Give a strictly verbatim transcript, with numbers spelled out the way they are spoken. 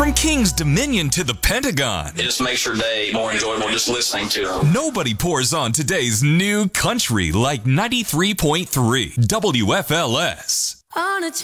From King's Dominion to the Pentagon. It just makes your day more enjoyable just listening to them. Nobody pours on today's new country like ninety-three point three W F L S. On a